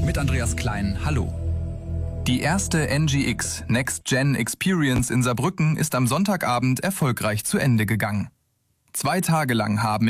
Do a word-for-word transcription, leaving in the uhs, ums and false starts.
mit Andreas Klein. Hallo. Die erste N G X Next Gen Experience in Saarbrücken ist am Sonntagabend erfolgreich zu Ende gegangen. Zwei Tage lang haben